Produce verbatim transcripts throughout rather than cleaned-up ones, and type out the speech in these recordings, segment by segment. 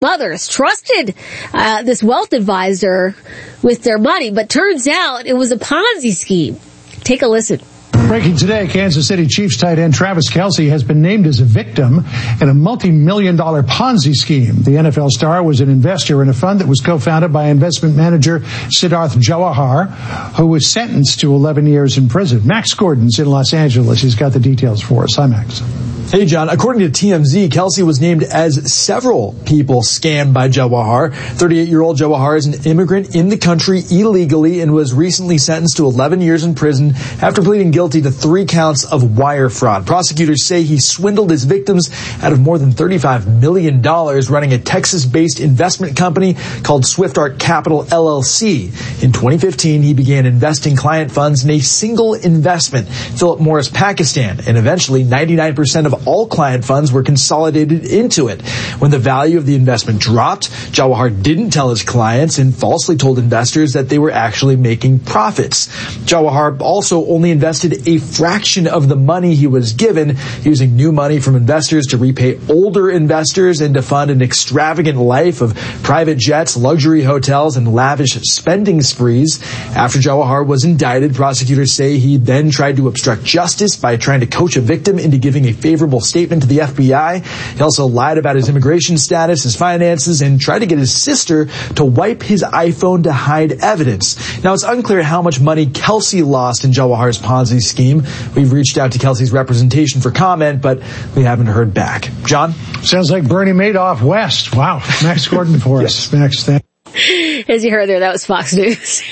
mothers trusted uh, this wealth advisor with their money, but turns out it was a Ponzi scheme. Take a listen. Breaking today, Kansas City Chiefs tight end Travis Kelce has been named as a victim in a multi-million dollar Ponzi scheme. The N F L star was an investor in a fund that was co-founded by investment manager Siddharth Jawahar, who was sentenced to eleven years in prison. Max Gordon's in Los Angeles. He's got the details for us. Hi, Max. Hey, John. According to T M Z, Kelce was named as several people scammed by Jawahar. thirty-eight-year-old Jawahar is an immigrant in the country illegally and was recently sentenced to eleven years in prison after pleading guilty to three counts of wire fraud. Prosecutors say he swindled his victims out of more than thirty-five million dollars running a Texas-based investment company called Swift Art Capital, L L C. In twenty fifteen, he began investing client funds in a single investment, Philip Morris Pakistan, and eventually ninety-nine percent of all client funds were consolidated into it. When the value of the investment dropped, Jawahar didn't tell his clients and falsely told investors that they were actually making profits. Jawahar also only invested a fraction of the money he was given, using new money from investors to repay older investors and to fund an extravagant life of private jets, luxury hotels, and lavish spending sprees. After Jawahar was indicted, prosecutors say he then tried to obstruct justice by trying to coach a victim into giving a favorable statement to the F B I. He also lied about his immigration status, his finances, and tried to get his sister to wipe his iPhone to hide evidence. Now, it's unclear how much money Kelce lost in Jawahar's Ponzi scheme. We've reached out to Kelce's representation for comment, but we haven't heard back. John? Sounds like Bernie Madoff West. Wow. Max Gordon for us. Yes. Max, thank you. As you heard there, that was Fox News.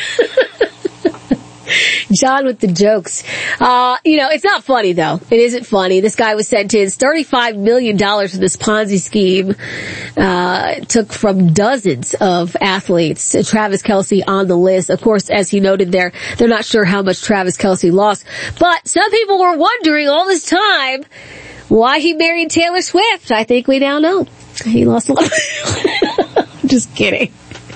John with the jokes. Uh, you know, it's not funny, though. It isn't funny. This guy was sentenced thirty-five million dollars in this Ponzi scheme. Uh, took from dozens of athletes. Travis Kelce on the list. Of course, as he noted there, they're not sure how much Travis Kelce lost. But some people were wondering all this time why he married Taylor Swift. I think we now know. He lost a lot. I'm just kidding.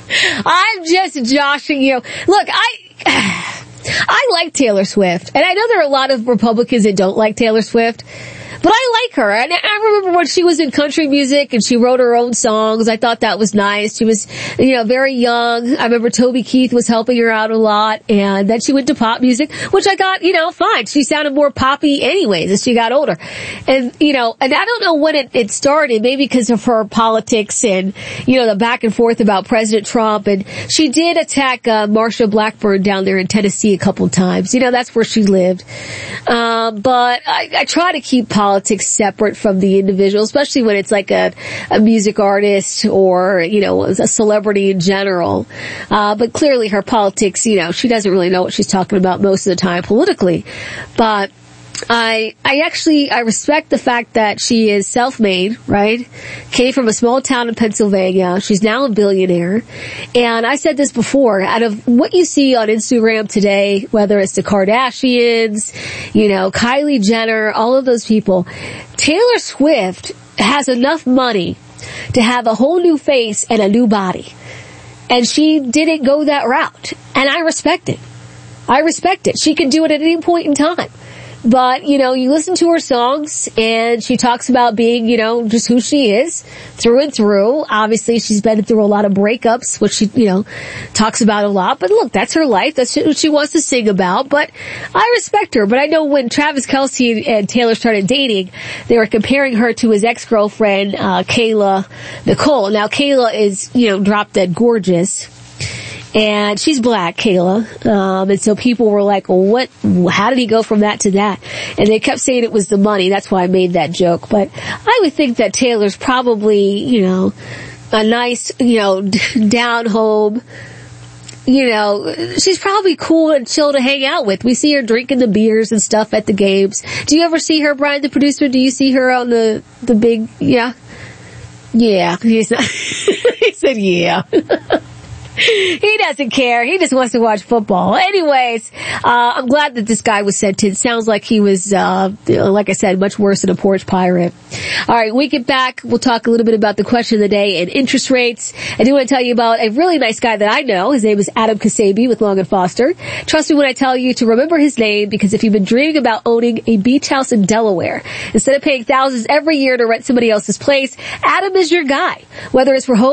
I'm just joshing you. Look, I... I like Taylor Swift, and I know there are a lot of Republicans that don't like Taylor Swift, but I like her. And I remember when she was in country music and she wrote her own songs. I thought that was nice. She was, you know, very young. I remember Toby Keith was helping her out a lot, and then she went to pop music, which I thought, you know, fine. She sounded more poppy anyways as she got older. And, you know, and I don't know when it, it started, maybe because of her politics and, you know, the back and forth about President Trump. And she did attack uh, Marsha Blackburn down there in Tennessee a couple of times. You know, that's where she lived. Uh, but I, I try to keep politics politics separate from the individual, especially when it's like a, a music artist or, you know, a celebrity in general. Uh, but clearly her politics, you know, she doesn't really know what she's talking about most of the time politically. But I, I actually, I respect the fact that she is self-made, right? Came from a small town in Pennsylvania. She's now a billionaire. And I said this before, out of what you see on Instagram today, whether it's the Kardashians, you know, Kylie Jenner, all of those people, Taylor Swift has enough money to have a whole new face and a new body. And she didn't go that route. And I respect it. I respect it. She can do it at any point in time. But, you know, you listen to her songs and she talks about being, you know, just who she is through and through. Obviously, she's been through a lot of breakups, which she, you know, talks about a lot. But look, that's her life. That's what she wants to sing about. But I respect her. But I know when Travis Kelce and Taylor started dating, they were comparing her to his ex-girlfriend, uh, Kayla Nicole. Now, Kayla is, you know, drop dead gorgeous. And she's black, Kayla. Um, and so people were like, well, what, how did he go from that to that? And they kept saying it was the money. That's why I made that joke. But I would think that Taylor's probably, you know, a nice, you know, down home, you know, she's probably cool and chill to hang out with. We see her drinking the beers and stuff at the games. Do you ever see her, Brian, the producer? Do you see her on the, the big, yeah? Yeah. He's not, he said, yeah. He doesn't care. He just wants to watch football. Anyways, uh, I'm glad that this guy was sentenced. Sounds like he was, uh, like I said, much worse than a porch pirate. All right, we get back. We'll talk a little bit about the question of the day and interest rates. I do want to tell you about a really nice guy that I know. His name is Adam Kasabi with Long and Foster. Trust me when I tell you to remember his name, because if you've been dreaming about owning a beach house in Delaware, instead of paying thousands every year to rent somebody else's place, Adam is your guy. Whether it's for home